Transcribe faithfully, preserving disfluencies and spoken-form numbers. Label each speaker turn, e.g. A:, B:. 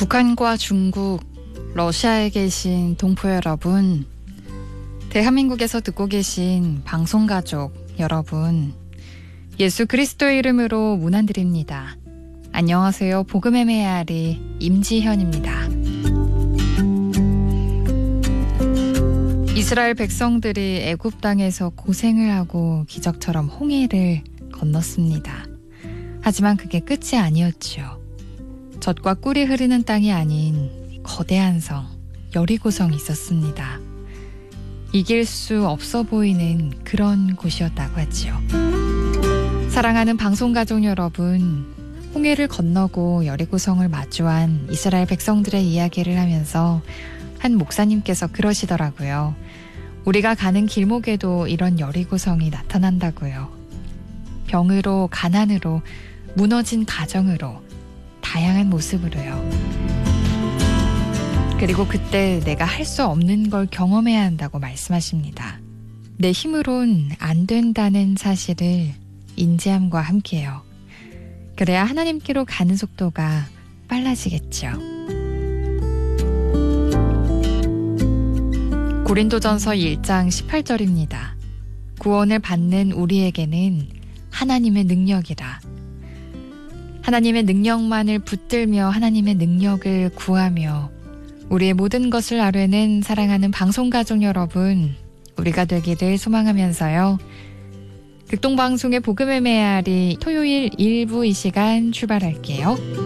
A: 북한과 중국, 러시아에 계신 동포 여러분, 대한민국에서 듣고 계신 방송가족 여러분, 예수 그리스도의 이름으로 문안드립니다. 안녕하세요. 복음의 메아리 임지현입니다. 이스라엘 백성들이 애굽 땅에서 고생을 하고 기적처럼 홍해를 건넜습니다. 하지만 그게 끝이 아니었죠. 젖과 꿀이 흐르는 땅이 아닌 거대한 성, 여리고성이 있었습니다. 이길 수 없어 보이는 그런 곳이었다고 하지요. 사랑하는 방송가족 여러분, 홍해를 건너고 여리고성을 마주한 이스라엘 백성들의 이야기를 하면서 한 목사님께서 그러시더라고요. 우리가 가는 길목에도 이런 여리고성이 나타난다고요. 병으로, 가난으로, 무너진 가정으로, 다양한 모습으로요. 그리고 그때 내가 할 수 없는 걸 경험해야 한다고 말씀하십니다. 내 힘으론 안 된다는 사실을 인지함과 함께요. 그래야 하나님께로 가는 속도가 빨라지겠죠. 고린도전서 일 장 십팔 절입니다. 구원을 받는 우리에게는 하나님의 능력이라. 하나님의 능력만을 붙들며 하나님의 능력을 구하며 우리의 모든 것을 아뢰는 사랑하는 방송가족 여러분, 우리가 되기를 소망하면서요. 극동방송의 복음의 메아리 토요일 일 부 이 시간 출발할게요.